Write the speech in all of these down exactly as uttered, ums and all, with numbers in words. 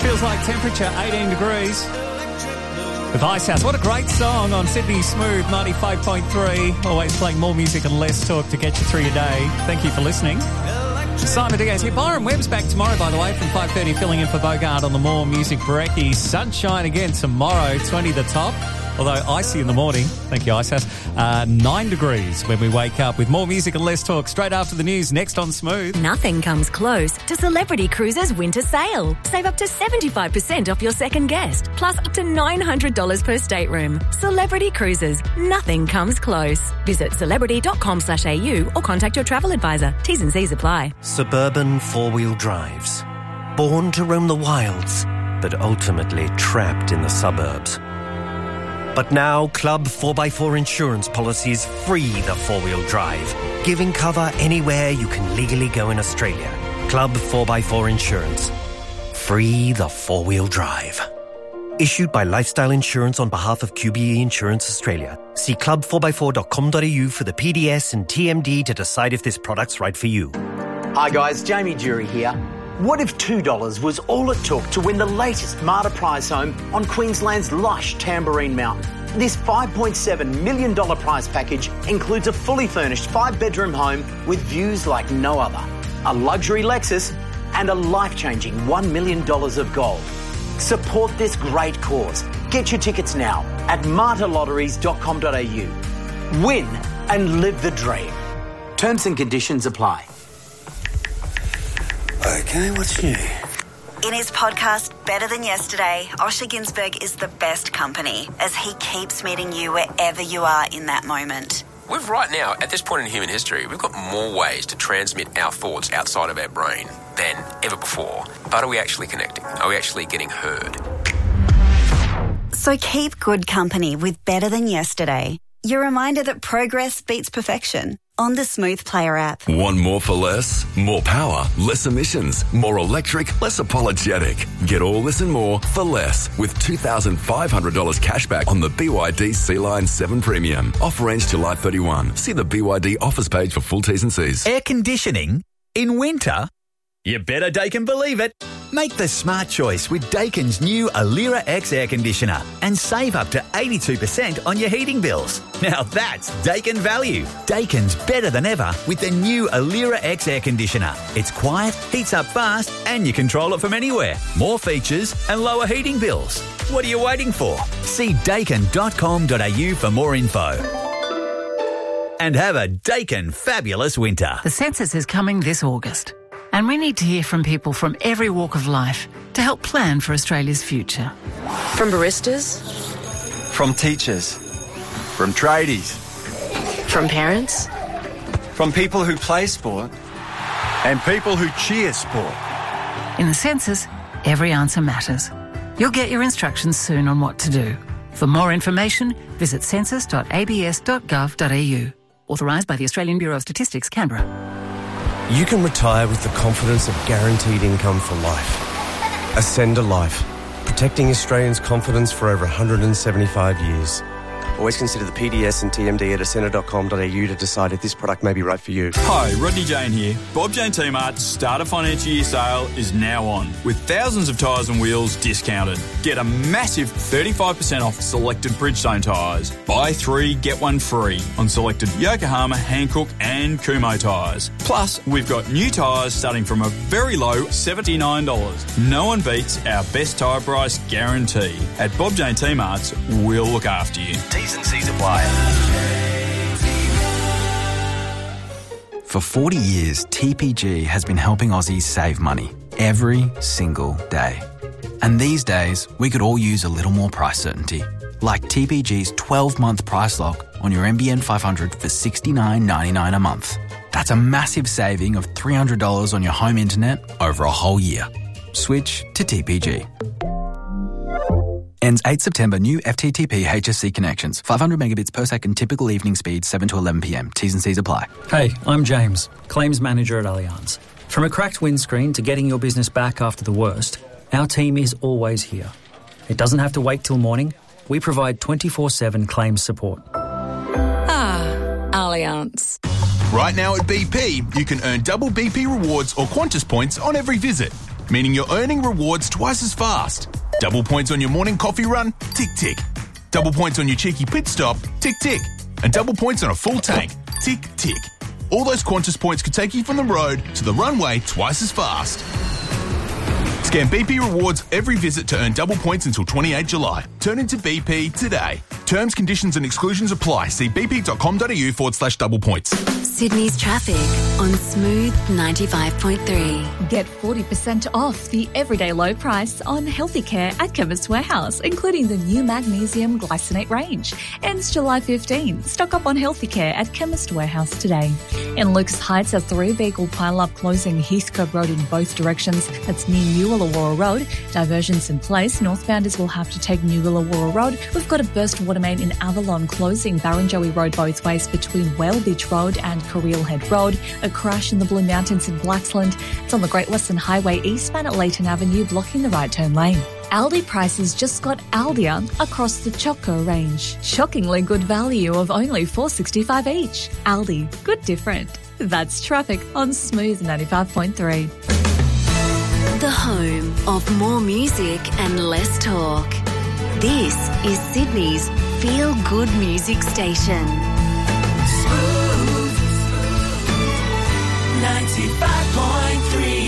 feels like temperature, eighteen degrees. With Icehouse. What a great song on Sydney Smooth ninety-five point three. Always playing more music and less talk to get you through your day. Thank you for listening. Simon Diaz here. Byron Webb's back tomorrow, by the way, from five thirty, filling in for Bogart on the More Music Brekkie. Sunshine again tomorrow, twenty the top. Although icy in the morning. Thank you, Icehouse. Uh, nine degrees when we wake up with more music and less talk straight after the news next on Smooth. Nothing comes close to Celebrity Cruises Winter Sale. Save up to seventy-five percent off your second guest, plus up to nine hundred dollars per stateroom. Celebrity Cruises. Nothing comes close. Visit celebrity.com slash au or contact your travel advisor. T's and C's apply. Suburban four-wheel drives. Born to roam the wilds, but ultimately trapped in the suburbs. But now, Club four by four insurance policies free the four-wheel drive, giving cover anywhere you can legally go in Australia. Club four by four Insurance. Free the four-wheel drive. Issued by Lifestyle Insurance on behalf of Q B E Insurance Australia. See club four by four dot com dot a u for the P D S and T M D to decide if this product's right for you. Hi guys, Jamie Jury here. What if two dollars was all it took to win the latest Marta prize home on Queensland's lush Tamborine Mountain? This five point seven million dollars prize package includes a fully furnished five-bedroom home with views like no other, a luxury Lexus and a life-changing one million dollars of gold. Support this great cause. Get your tickets now at marta lotteries dot com dot a u. Win and live the dream. Terms and conditions apply. Okay, what's new? In his podcast, Better Than Yesterday, Osher Ginsberg is the best company as he keeps meeting you wherever you are in that moment. We've right now, at this point in human history, we've got more ways to transmit our thoughts outside of our brain than ever before. But are we actually connecting? Are we actually getting heard? So keep good company with Better Than Yesterday. Your reminder that progress beats perfection. On the Smooth Player app. Want more for less? More power, less emissions, more electric, less apologetic. Get all this and more for less with two thousand five hundred dollars cashback on the B Y D C-Line seven Premium. Offer ends July thirty-first. See the B Y D offers page for full T's and C's. Air conditioning in winter? You better Daikin believe it. Make the smart choice with Daikin's new Alira X air conditioner and save up to eighty-two percent on your heating bills. Now that's Daikin value. Daikin's better than ever with the new Alira X air conditioner. It's quiet, heats up fast, and you control it from anywhere. More features and lower heating bills. What are you waiting for? See daikin dot com dot a u for more info. And have a Daikin fabulous winter. The census is coming this August. And we need to hear from people from every walk of life to help plan for Australia's future. From baristas. From teachers. From tradies. From parents. From people who play sport. And people who cheer sport. In the census, every answer matters. You'll get your instructions soon on what to do. For more information, visit census dot a b s dot gov dot a u. Authorised by the Australian Bureau of Statistics, Canberra. You can retire with the confidence of guaranteed income for life. Ascend a Life, protecting Australians' confidence for over one hundred seventy-five years. Always consider the P D S and T M D at ascender dot com dot a u to decide if this product may be right for you. Hi, Rodney Jane here. Bob Jane T-Mart's Starter Financial Year sale is now on, with thousands of tyres and wheels discounted. Get a massive thirty-five percent off selected Bridgestone tyres. Buy three, get one free on selected Yokohama, Hankook and Kumho tyres. Plus, we've got new tyres starting from a very low seventy-nine dollars. No one beats our best tyre price guarantee. At Bob Jane T-Mart's, we'll look after you. T's and C's apply. For forty years, T P G has been helping Aussies save money every single day. And these days, we could all use a little more price certainty. Like T P G's twelve-month price lock on your N B N five hundred for sixty-nine ninety-nine a month. That's a massive saving of three hundred dollars on your home internet over a whole year. Switch to T P G. Ends eighth September. New F T T P H S C connections. five hundred megabits per second. Typical evening speed seven to eleven p m. T's and C's apply. Hey, I'm James, Claims Manager at Allianz. From a cracked windscreen to getting your business back after the worst, our team is always here. It doesn't have to wait till morning. We provide twenty-four seven claims support. Ah, Allianz. Right now at B P, you can earn double B P rewards or Qantas points on every visit. meaning you're earning rewards twice as fast. Double points on your morning coffee run? Tick, tick. Double points on your cheeky pit stop? Tick, tick. And double points on a full tank? Tick, tick. All those Qantas points could take you from the road to the runway twice as fast. Scan B P Rewards every visit to earn double points until twenty-eighth July. Turn into B P today. Terms, conditions and exclusions apply. See bp.com.au forward slash double points. Sydney's traffic on Smooth ninety-five point three. Get forty percent off the everyday low price on Healthy Care at Chemist Warehouse, including the new magnesium glycinate range. Ends July fifteenth. Stock up on Healthy Care at Chemist Warehouse today. In Lucas Heights, a three-vehicle pile-up closing Heathcote Road in both directions. That's near New Illawarra Road. Diversions in place. Northbounders will have to take New Illawarra Road. We've got a burst water main in Avalon closing Barrenjoey Road both ways between Whale Beach Road and Carreel Head Road. A crash in the Blue Mountains in Blaxland. It's on the Great Western Highway eastbound at Leighton Avenue, blocking the right turn lane. Aldi prices just got Aldia across the Choco range. Shockingly good value of only four dollars sixty-five each. Aldi, good different. That's traffic on Smooth ninety-five point three. The home of more music and less talk. This is Sydney's Feel Good Music Station. Smooth ninety-five point three.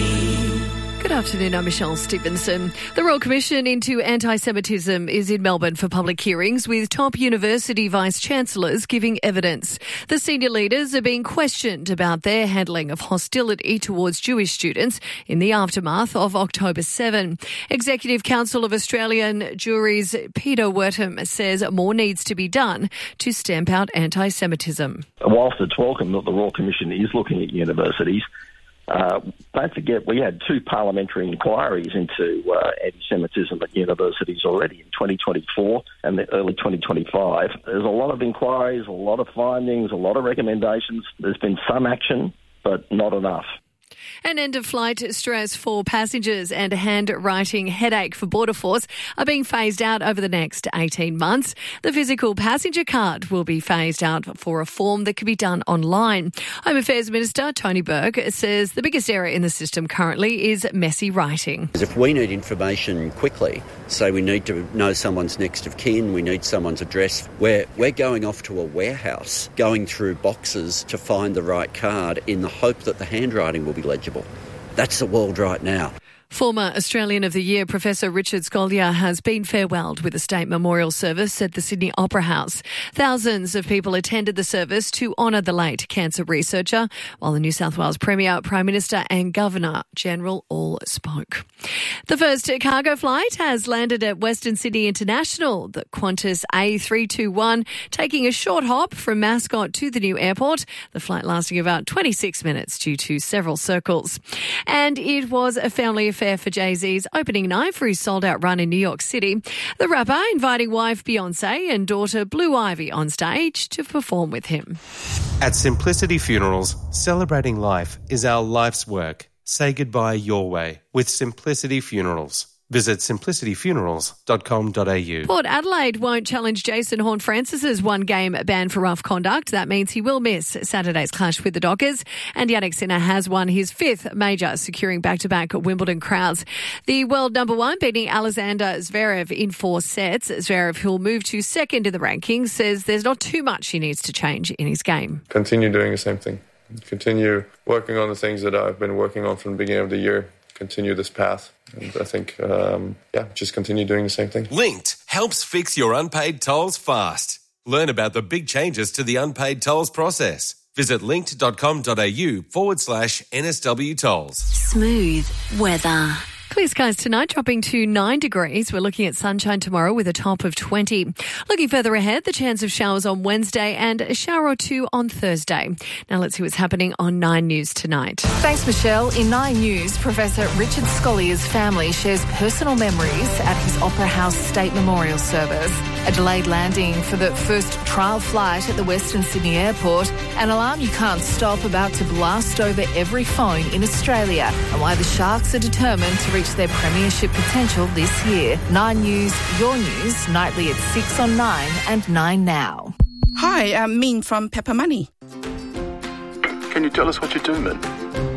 Good afternoon, I'm Michelle Stevenson. The Royal Commission into Anti-Semitism is in Melbourne for public hearings, with top university vice-chancellors giving evidence. The senior leaders are being questioned about their handling of hostility towards Jewish students in the aftermath of October seventh. Executive Council of Australian Juries Peter Wertham says more needs to be done to stamp out anti-Semitism. Whilst it's welcome that the Royal Commission is looking at universities, Uh, don't forget, we had two parliamentary inquiries into uh, anti-Semitism at universities already in twenty twenty-four and the early twenty twenty-five. There's a lot of inquiries, a lot of findings, a lot of recommendations. There's been some action, but not enough. And end-of-flight stress for passengers and handwriting headache for Border Force are being phased out over the next eighteen months. The physical passenger card will be phased out for a form that can be done online. Home Affairs Minister Tony Burke says the biggest error in the system currently is messy writing. If we need information quickly, say we need to know someone's next of kin, we need someone's address, we're, we're going off to a warehouse, going through boxes to find the right card in the hope that the handwriting will be legible. That's the world right now. Former Australian of the Year Professor Richard Scolyer has been farewelled with a state memorial service at the Sydney Opera House. Thousands of people attended the service to honour the late cancer researcher, while the New South Wales Premier, Prime Minister and Governor General all spoke. The first cargo flight has landed at Western Sydney International, the Qantas A three twenty-one, taking a short hop from Mascot to the new airport, the flight lasting about twenty-six minutes due to several circles. And it was a family affair for Jay-Z's opening night for his sold-out run in New York City. The rapper inviting wife Beyonce and daughter Blue Ivy on stage to perform with him. At Simplicity Funerals, celebrating life is our life's work. Say goodbye your way with Simplicity Funerals. Visit simplicity funerals dot com dot a u. Port Adelaide won't challenge Jason Horne-Francis's one-game ban for rough conduct. That means he will miss Saturday's clash with the Dockers. And Jannik Sinner has won his fifth major, securing back-to-back Wimbledon crowns. The world number one beating Alexander Zverev in four sets. Zverev, who'll move to second in the rankings, says there's not too much he needs to change in his game. Continue doing the same thing. Continue working on the things that I've been working on from the beginning of the year. Continue this path. And I think, um, yeah, just continue doing the same thing. Linked helps fix your unpaid tolls fast. Learn about the big changes to the unpaid tolls process. Visit linked.com.au forward slash NSW tolls. Smooth weather. Clear skies tonight, dropping to nine degrees. We're looking at sunshine tomorrow with a top of twenty. Looking further ahead, the chance of showers on Wednesday and a shower or two on Thursday. Now let's see what's happening on Nine News tonight. Thanks, Michelle. In Nine News, Professor Richard Scollier's family shares personal memories at his Opera House State Memorial Service. A delayed landing for the first trial flight at the Western Sydney Airport. An alarm you can't stop about to blast over every phone in Australia. And why the Sharks are determined to reach their premiership potential this year. Nine News, your news, nightly at six on Nine and Nine Now. Hi, I'm Min from Pepper Money. Can you tell us what you do, Min?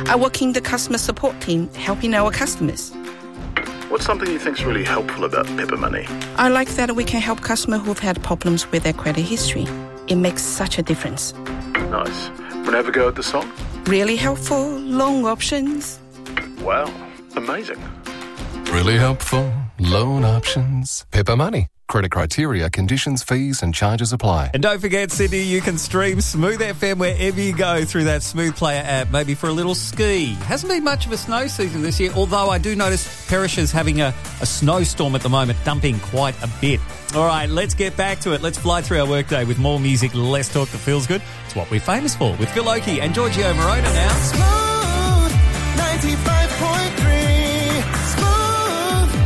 I work in the customer support team, helping our customers. What's something you think's really helpful about Pepper Money? I like that we can help customers who've had problems with their credit history. It makes such a difference. Nice. Want to have a go at the song? Really helpful, loan options. Wow, amazing. Really helpful, loan options. Pepper Money. Credit criteria, conditions, fees and charges apply. And don't forget, Sydney, you can stream Smooth F M wherever you go through that Smooth Player app, maybe for a little ski. Hasn't been much of a snow season this year, although I do notice Perisher's having a, a snowstorm at the moment, dumping quite a bit. All right, let's get back to it. Let's fly through our workday with more music, less talk that feels good. It's what we're famous for with Phil Oakey and Giorgio Moroder now. Smooth ninety-five point three. Smooth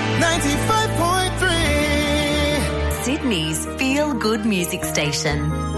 ninety-five point three. Sydney's feel-good music station.